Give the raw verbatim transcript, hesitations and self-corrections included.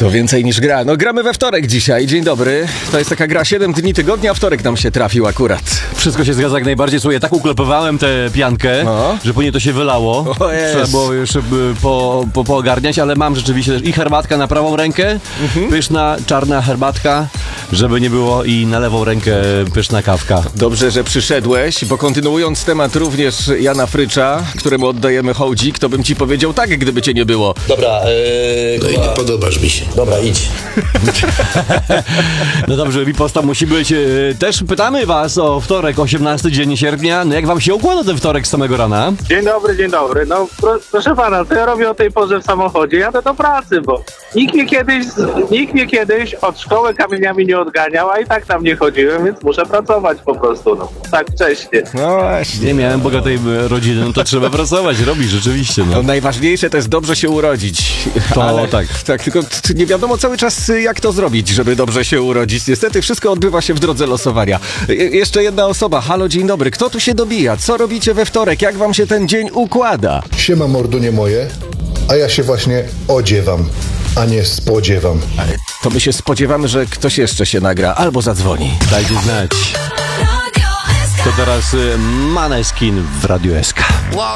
To więcej niż gra. No gramy we wtorek dzisiaj. Dzień dobry. To jest taka gra siedem dni tygodnia, a wtorek nam się trafił akurat. Wszystko się zgadza jak najbardziej. Słuchaj, tak uklepowałem tę piankę, No. że później to się wylało. O jest. Trzeba było jeszcze by po, po, poogarniać, ale mam rzeczywiście też i herbatka na prawą rękę, Mhm. pyszna, czarna herbatka, żeby nie było, i na lewą rękę pyszna kawka. Dobrze, że przyszedłeś, bo kontynuując temat również Jana Frycza, któremu oddajemy hołdzik, to bym ci powiedział tak, gdyby cię nie było. Dobra, yy, No i nie podobasz mi się. Dobra, idź. No dobrze, Riposta musi być. Yy, Też pytamy was o wtorek, osiemnasty dzień sierpnia. No jak wam się układa ten wtorek z samego rana? Dzień dobry, dzień dobry. No pro, proszę pana, co ja robię o tej porze w samochodzie? Jadę do pracy, bo nikt mnie kiedyś, nikt mnie kiedyś od szkoły kamieniami nie odganiał, a i tak tam nie chodziłem, więc muszę pracować po prostu, no. Tak wcześnie. No właśnie. Nie miałem bogatej e, rodziny, no to trzeba pracować, robić rzeczywiście. No No. najważniejsze to jest dobrze się urodzić. To tak. Tak, tylko t- nie wiadomo cały czas, jak to zrobić, żeby dobrze się urodzić. Niestety wszystko odbywa się w drodze losowania. Je- jeszcze jedna osoba. Halo, dzień dobry. Kto tu się dobija? Co robicie we wtorek? Jak wam się ten dzień układa? Siema mordunie moje, a ja się właśnie odziewam, a nie spodziewam. To my się spodziewamy, że ktoś jeszcze się nagra albo zadzwoni. Dajcie znać. To teraz y, Maneskin w Radiu S K.